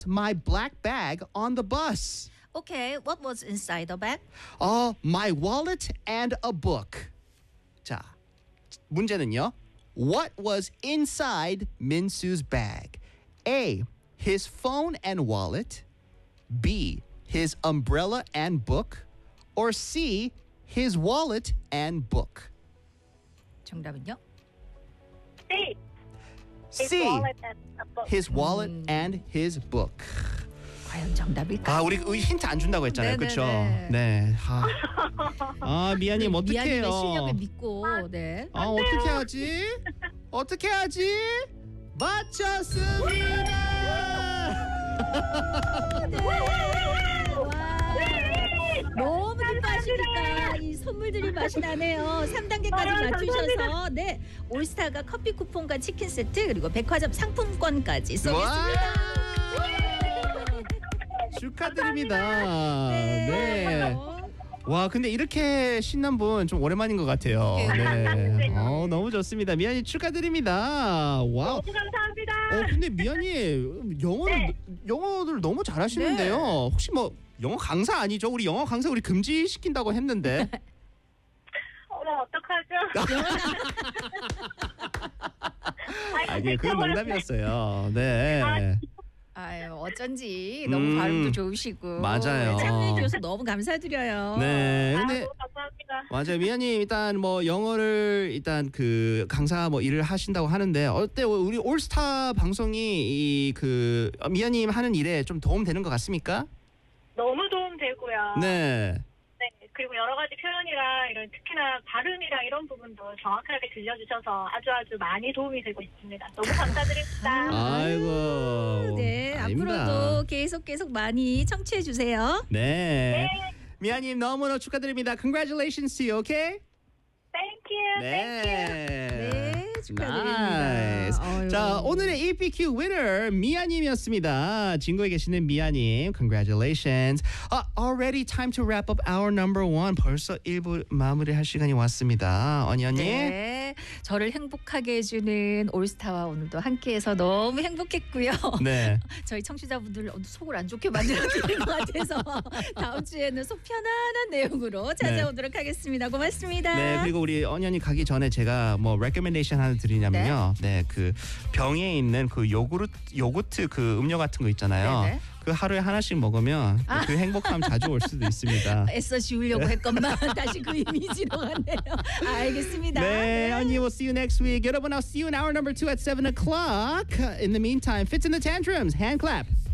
my black bag on the bus. Okay, what was inside the bag? My wallet and a book. 자, 문제는요. What was inside 민수's bag? A. His phone and wallet. B. His umbrella and book. Or C. His wallet and book. 정답은요? C. C. wallet and a book. His wallet and his book. 과연 정답일까? 우리 힌트 안 준다고 했잖아요. 그렇죠? 네. 미아님 어떡해요? 미아님의 실력을 믿고 네. 어떻게 하지? 어떻게 하지? 맞췄습니다. 너무 기뻐하시니까 이 선물들이 맛이 나네요. 3단계까지 맞추셔서 네 올스타가 커피 쿠폰과 치킨 세트 그리고 백화점 상품권까지 쏘겠습니다. 축하드립니다. 네. 와, 근데 이렇게 신난 분 좀 오랜만인 것 같아요. 네. 너무 좋습니다. 미안이 축하드립니다. 와. 너무 감사합니다. 근데 미안이 영어를 너무 잘하시는데요. 혹시 뭐 영어 강사 아니죠? 우리 영어 강사 우리 금지시킨다고 했는데. 어떡하죠? 아니, 그건 농담이었어요. 네. 아유 어쩐지 너무 발음도 좋으시고 맞아요. 참여해 주셔서 너무 감사드려요. 네. 근데 너무 감사합니다. 맞아요. 미아님 일단 뭐 영어를 일단 그 강사 뭐 일을 하신다고 하는데 어때요? 우리 올스타 방송이 미아님 하는 일에 좀 도움 되는 것 같습니까? 너무 도움되고요. 네. 네, 그리고 여러 가지 표현이랑 이런 특히나 발음이랑 이런 부분도 정확하게 들려주셔서 아주 많이 도움이 되고 있습니다. 너무 감사드립니다. 아이고. 네 아닙니다. 앞으로도 계속 많이 청취해 주세요. 네. 미아님 너무너무 축하드립니다. Congratulations to you, okay? Thank you. Thank you. 네 축하드립니다. Nice. 아유. 자, 오늘의 EPQ winner 미아님이었습니다. 진구에 계시는 미아님, congratulations. Already time to wrap up our number one. 벌써 1부 마무리할 시간이 왔습니다. 언니. 네, 저를 행복하게 해주는 올스타와 오늘도 함께해서 너무 행복했고요. 네. 저희 청취자분들 속을 안 좋게 만들어드린 것 같아서 다음 주에는 속 편안한 내용으로 찾아오도록 하겠습니다. 고맙습니다. 네, 그리고 우리 언니 가기 전에 제가 뭐 recommendation 하나 드리냐면요. 네, 그 병에 있는 그 요구르트 그 음료 같은 거 있잖아요. 네네. 그 하루에 하나씩 먹으면 그 행복감 자주 올 수도 있습니다. 애써 지우려고 했건만 다시 그 이미지로 갔네요. 알겠습니다. 네, 언니, we'll see you next week. 여러분, I'll see you in hour number 2 at 7 o'clock. In the meantime, Fits in the Tantrums, hand clap.